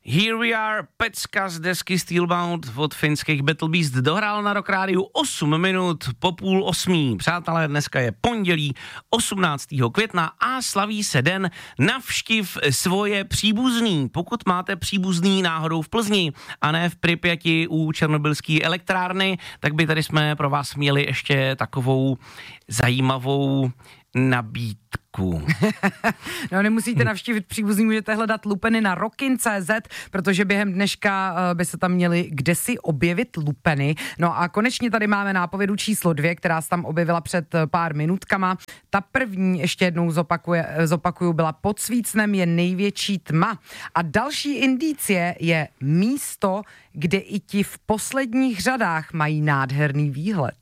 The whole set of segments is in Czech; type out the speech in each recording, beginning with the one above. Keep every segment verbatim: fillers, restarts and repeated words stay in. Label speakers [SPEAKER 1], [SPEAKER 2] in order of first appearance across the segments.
[SPEAKER 1] Here we are, pecka z desky Steelbound od finských Battle Beast dohrál na Rock Rádiu osm minut po půl osmí. Přátelé, dneska je pondělí osmnáctého května a slaví se den navštiv svoje příbuzný. Pokud máte příbuzný náhodou v Plzni a ne v Pripyati u černobylské elektrárny, tak by tady jsme pro vás měli ještě takovou zajímavou nabídku.
[SPEAKER 2] No, nemusíte navštívit příbuzný, můžete hledat lupeny na rockin tečka cé zet, protože během dneška uh, by se tam měly kdesi objevit lupeny. No a konečně tady máme nápovědu číslo dvě, která se tam objevila před uh, pár minutkama. Ta první, ještě jednou zopakuje, zopakuju, byla pod svícnem je největší tma. A další indicie je místo, kde i ti v posledních řadách mají nádherný výhled.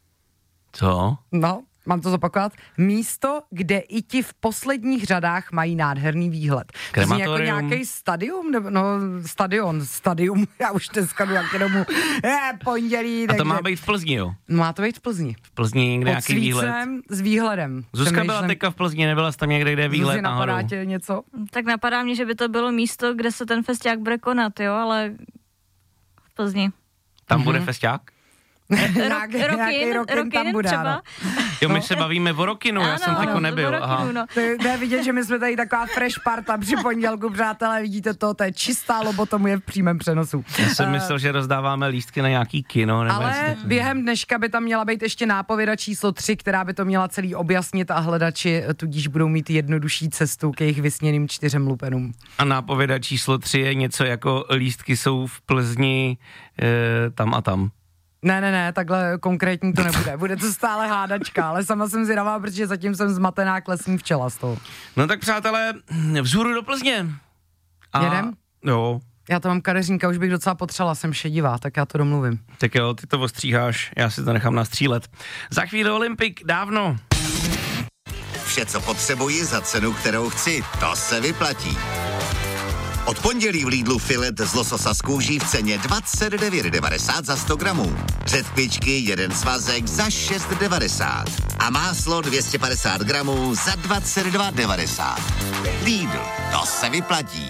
[SPEAKER 1] Co?
[SPEAKER 2] No, mám to zopakovat. Místo, kde i ti v posledních řadách mají nádherný výhled.
[SPEAKER 1] Krematorium.
[SPEAKER 2] Jako nějaký stadium, nebo, no stadion, stadium, já už dneska jdu jak domů, je, pondělí.
[SPEAKER 1] A
[SPEAKER 2] takže...
[SPEAKER 1] to má být v Plzni, jo?
[SPEAKER 2] Má to být v Plzni.
[SPEAKER 1] V Plzni někde
[SPEAKER 2] Pod
[SPEAKER 1] nějaký výhled.
[SPEAKER 2] s výhledem.
[SPEAKER 1] Zuzka
[SPEAKER 2] Přemýšlem...
[SPEAKER 1] byla teďka v Plzni, nebyla jsi tam někde, kde je výhled
[SPEAKER 2] Zuzi,
[SPEAKER 1] náhodou.
[SPEAKER 2] napadá tě něco?
[SPEAKER 3] Tak napadá mě, že by to bylo místo, kde se ten festiák bude konat, jo, ale v Plzni.
[SPEAKER 1] Tam
[SPEAKER 2] mm-hmm.
[SPEAKER 1] bude festiák?
[SPEAKER 2] Nějaký
[SPEAKER 3] Rokin,
[SPEAKER 2] rokin
[SPEAKER 3] rokin
[SPEAKER 2] tam bude,
[SPEAKER 3] třeba.
[SPEAKER 2] ano.
[SPEAKER 1] Jo, my se bavíme o Rokinu, já
[SPEAKER 3] Ano,
[SPEAKER 1] jsem teďko
[SPEAKER 3] ano,
[SPEAKER 1] nebyl.
[SPEAKER 3] o Rokinu,
[SPEAKER 1] Aha.
[SPEAKER 3] no.
[SPEAKER 2] To je, to je vidět, že my jsme tady taková fresh parta při pondělku, přátelé, vidíte to, to je čistá lobotomuje v přímém přenosu.
[SPEAKER 1] Já jsem myslel, že rozdáváme lístky na nějaký kino. Nebo
[SPEAKER 2] Ale
[SPEAKER 1] jestli...
[SPEAKER 2] během dneška by tam měla být ještě nápověda číslo tři, která by to měla celý objasnit a hledači tudíž budou mít jednodušší cestu k jejich vysněným čtyřem lupenům.
[SPEAKER 1] A nápověda číslo tři je něco jako lístky jsou v Plzni e, tam a tam.
[SPEAKER 2] Ne, ne, ne, takhle konkrétní to nebude. Bude to stále hádačka, ale sama jsem zvědavá, protože zatím jsem zmatená klesní včela z toho.
[SPEAKER 1] No tak přátelé, vzhůru do Plzně. A...
[SPEAKER 2] Jedem?
[SPEAKER 1] Jo.
[SPEAKER 2] Já to mám kadeřínka, už bych docela potřebovala, jsem šedivá, tak já to domluvím.
[SPEAKER 1] Tak jo, ty to ostříháš, já si to nechám nastřílet. Za chvíli Olympik, dávno.
[SPEAKER 4] Vše, co potřebuji za cenu, kterou chci, to se vyplatí. Od pondělí v Lidlu filet z lososa z kůží v ceně dvacet devět devadesát za sto gramů. Řetkvičky jeden svazek za šest devadesát. A máslo dvě stě padesát gramů za dvacet dva devadesát. Lidl, to se vyplatí.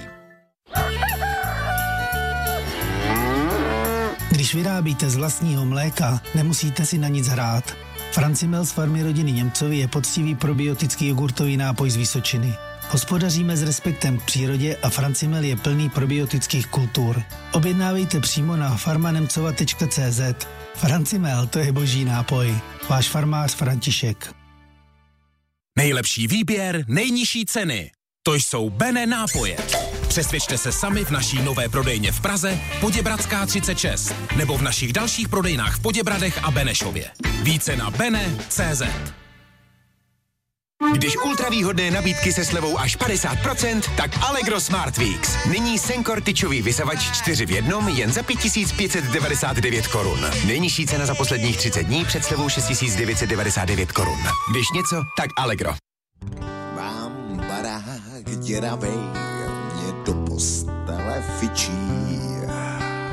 [SPEAKER 5] Když vyrábíte z vlastního mléka, nemusíte si na nic hrát. Francimel z farmy rodiny Němcovi je poctivý probiotický jogurtový nápoj z Vysočiny. Hospodaříme s respektem k přírodě a Francimel je plný probiotických kultur. Objednávejte přímo na farmanemcova tečka cé zet. Francimel, to je boží nápoj. Váš farmář František.
[SPEAKER 6] Nejlepší výběr, nejnižší ceny. To jsou Bene nápoje. Přesvědčte se sami v naší nové prodejně v Praze, Poděbradská třicet šest, nebo v našich dalších prodejnách v Poděbradech a Benešově. Více na bene tečka cé zet.
[SPEAKER 7] Když ultravýhodné nabídky se slevou až padesát procent, tak Allegro Smart Weeks. Nyní Senkor tyčový vysavač čtyři v jednom jen za pět tisíc pět set devadesát devět korun. Nejnižší cena za posledních třicet dní před slevou šest tisíc devět set devadesát devět korun. Když něco, tak Allegro.
[SPEAKER 8] Mám barák děravej, mě do postele fičí.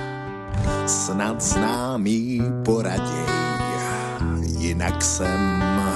[SPEAKER 8] Snad známý poraděj, jinak jsem